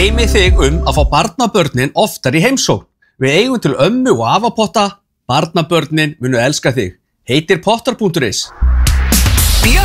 Dreymið þig að fá barnabörnin oftar í heimsókn. Við eigum til ömmu og afapotta. Barnabörnin munu elska þig. Heitir pottar.is.